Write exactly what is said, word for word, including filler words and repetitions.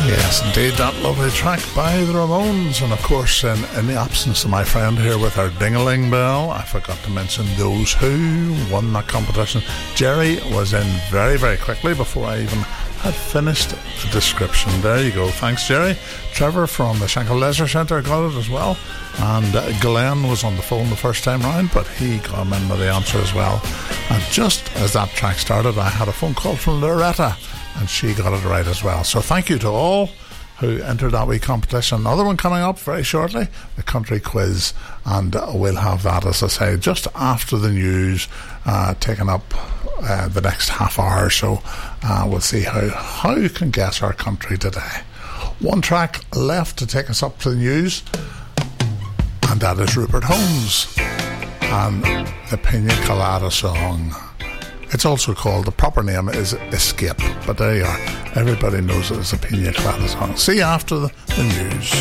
Yes, indeed, that lovely track by the Ramones. And of course, in, in the absence of my friend here with our ding-a-ling bell, I forgot to mention those who won that competition. Jerry was in very, very quickly before I even had finished the description. There you go. Thanks, Jerry. Trevor from the Shankill Leisure Centre got it as well. And uh, Glenn was on the phone the first time round, but he got in with the answer as well. And just as that track started, I had a phone call from Loretta, and she got it right as well. So thank you to all who entered that wee competition. Another one coming up very shortly, the country quiz, and uh, we'll have that, as I say, just after the news, uh, taking up uh, the next half hour or so. Uh, we'll see how, how you can guess our country today. One track left to take us up to the news, and that is Rupert Holmes and the Pina Colada song. It's also called, the proper name is Escape, but there you are. Everybody knows it as a Pina Colada song. See you after the, the news.